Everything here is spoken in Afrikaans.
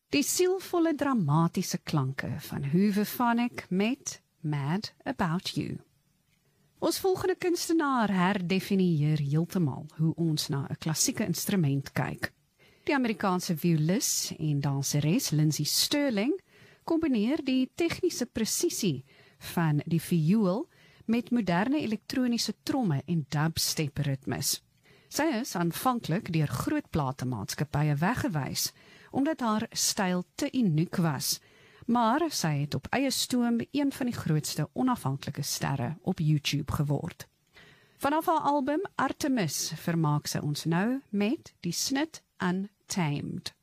Die sielvolle dramatiese klanke van Hooverphonic met Mad About You. Ons volgende kunstenaar herdefinieer heeltemal hoe ons na 'n klassieke instrument kyk. Die Amerikaanse violis en danseres Lindsey Stirling kombineer die tegniese presisie van die viool met moderne elektroniese tromme en dubstep ritmes. Sy is aanvanklik deur groot platemaatskappye weggewys, omdat haar styl te uniek was, maar sy het op eie stoom een van die grootste onafhanklike sterre op YouTube geword. Vanaf haar album Artemis vermaak sy ons nou met die snit Untamed.